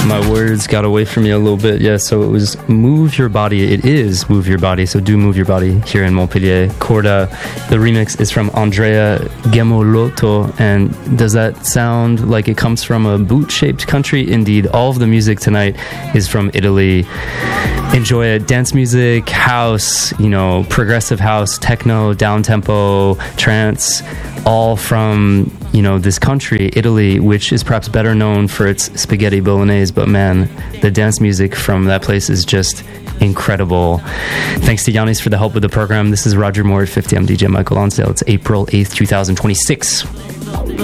My words got away from me a little bit. Yeah, so it was Move Your Body. It is Move Your Body, so do move your body here in Montpellier. Corda. The remix is from Andrea Gemolotto. And does that sound like it comes from a boot-shaped country? Indeed. All of the music tonight is from Italy. Enjoy it. Dance music, house, progressive house, techno, down-tempo, trance, all from, this country, Italy, which is perhaps better known for its spaghetti bolognese, but man, the dance music from that place is just incredible. Thanks to Yannis for the help with the program. This is Roger Moore at 50. I'm DJ Michael Lonsdale. It's April 8th, 2026.